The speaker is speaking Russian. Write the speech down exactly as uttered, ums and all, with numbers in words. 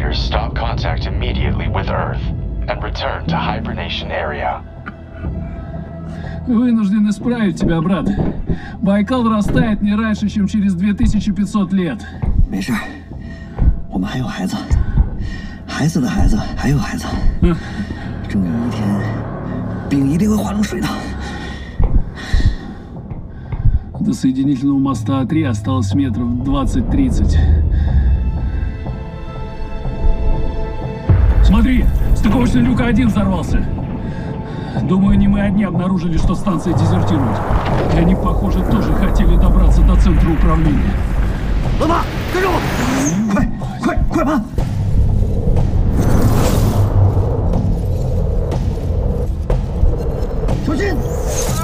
Operators stop contact immediately with Earth and return to hibernation area. Вынужден исправить тебя, брат. Байкал растает не раньше, чем через две тысячи пятьсот лет. 没事，我们还有孩子，孩子的孩子还有孩子。嗯，终有一天，冰一定会化成水的。 До соединительного моста А три осталось метров двадцать-тридцать. Смотри, стыковочный люк один взорвался. Думаю, не мы одни обнаружили, что станция дезертирует. И они, похоже, тоже хотели добраться до центра управления. 老大，跟着我！快快快跑！小心！